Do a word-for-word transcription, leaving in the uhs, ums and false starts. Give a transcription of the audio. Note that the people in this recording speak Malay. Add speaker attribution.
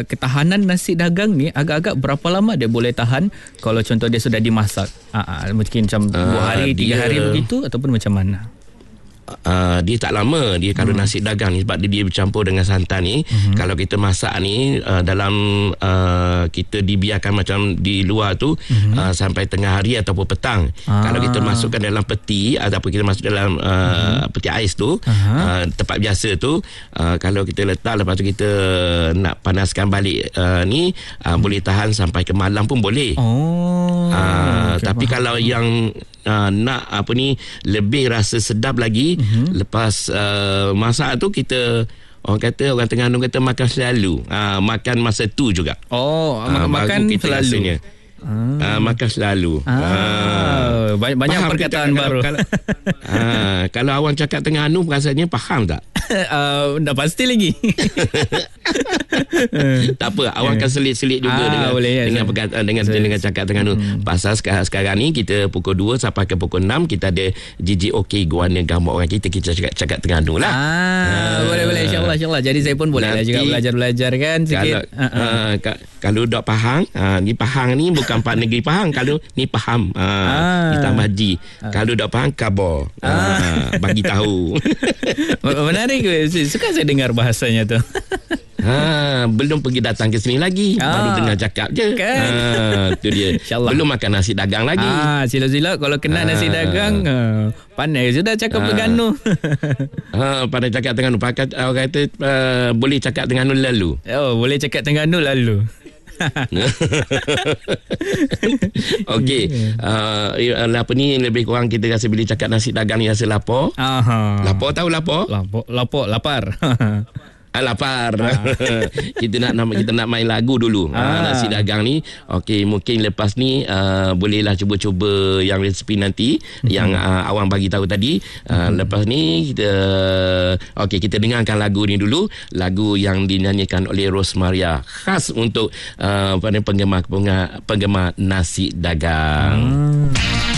Speaker 1: ketahanan nasi dagang ni agak-agak berapa lama dia boleh tahan kalau contoh dia sudah dimasak? Uh, mungkin macam uh, dua hari, tiga hari begitu ataupun macam mana?
Speaker 2: Uh, dia tak lama dia kalau hmm. nasi dagang ni sebab dia, dia bercampur dengan santan ni. Hmm. Kalau kita masak ni uh, dalam uh, kita dibiarkan macam di luar tu hmm. uh, sampai tengah hari ataupun petang. Ah. Kalau kita masukkan dalam peti ataupun kita masuk dalam uh, hmm. peti ais tu, uh, tempat biasa tu, uh, kalau kita letak lepas tu kita nak panaskan balik uh, ni uh, hmm. boleh tahan sampai ke malam pun boleh.
Speaker 1: Oh.
Speaker 2: Uh, okay, tapi faham. Kalau yang uh, nak apa ni lebih rasa sedap lagi, mm-hmm. lepas uh, masak tu kita orang kata orang Terengganu kata makan selalu, uh, makan masa tu juga.
Speaker 1: Oh, uh, makan selalu. Rasanya.
Speaker 2: Ah. Uh, makan selalu.
Speaker 1: Ah. Uh, banyak banyak perkataan baru.
Speaker 2: Kalau, uh, kalau awang cakap Terengganu rasanya faham tak?
Speaker 1: Uh, dah pasti lagi.
Speaker 2: Tak apa, awak akan selit-selit juga ah, dengan boleh, ya, dengan perkataan dengan so, dengan cakap Terengganu. Hmm. Pasal sekarang, sekarang ni kita pukul dua sampai ke pukul enam kita ada J J O K Guana gambar orang kita kita cakap, cakap Terengganu lah.
Speaker 1: Ah, ah, boleh boleh insya-Allah insya-Allah. Jadi saya pun boleh lah juga belajar-belajar kan sikit.
Speaker 2: Kalau uh, uh. Uh, kalau dok Pahang, uh, ni Pahang ni bukan Pak Negeri Pahang, kalau ni Paham. Uh, ah. Ditambah G. Ah. Kalau dok Pahang Kabar. Ah. Uh, bagi tahu.
Speaker 1: Menarik ke? Suka saya dengar bahasanya tu.
Speaker 2: Ha, belum pergi datang ke sini lagi, ah, baru dengar cakap je kan. Ha, tu dia. Belum makan nasi dagang lagi.
Speaker 1: Ah, sila-sila kalau kena ah. nasi dagang, uh, pandai sudah cakap ah. Terengganu.
Speaker 2: Ha, pandai cakap Terengganu. Pakat orang kata uh, boleh cakap Terengganu lalu.
Speaker 1: Oh, boleh cakap Terengganu lalu.
Speaker 2: Okey, uh, apa ni lebih kurang kita rasa bila cakap nasi dagang ni rasa lapar.
Speaker 1: Aha.
Speaker 2: Lapar tahu lapar?
Speaker 1: Lapar, lapar, lapar.
Speaker 2: Ah, lapar. Ah. kita nak kita nak main lagu dulu. Ah. Ah, nasi dagang ni. Okey, mungkin lepas ni uh, bolehlah cuba-cuba yang resipi nanti mm-hmm. yang uh, awang bagi tahu tadi. Uh, mm-hmm. Lepas ni kita okey kita dengarkan lagu ni dulu, lagu yang dinyanyikan oleh Rosmaria khas untuk uh, penggemar penggemar nasi dagang. Ah.